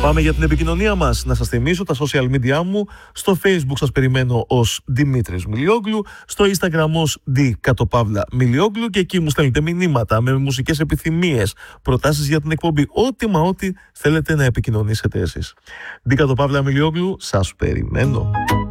Πάμε για την επικοινωνία μας. Να σας θυμίσω τα social media μου. Στο Facebook σας περιμένω ως Δημήτρης Μιλιόγλου, στο Instagram ως D_Milioglou και εκεί μου στέλνετε μηνύματα με μουσικές επιθυμίες, προτάσεις για την εκπομπή, ό,τι θέλετε να επικοινωνήσετε εσείς. D_Milioglou, σας περιμένω.